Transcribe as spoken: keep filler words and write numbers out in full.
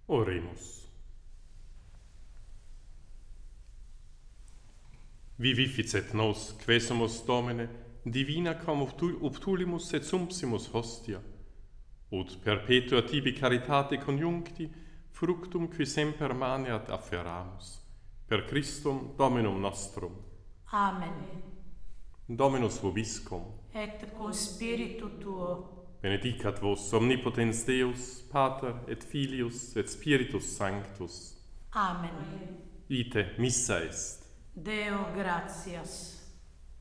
Oremus. Vivificet nos, quesumus Domine, divina cum obtulimus et sumpsimus hostia, ut perpetua tibi caritate conjuncti, fructum qui semper maneat afferamus, per Christum Dominum nostrum. Amen. Dominus vobiscum. Et cum spiritu tuo. Benedicat vos omnipotens Deus, Pater et Filius et Spiritus Sanctus. Amen. Ite missa est. Deo gratias.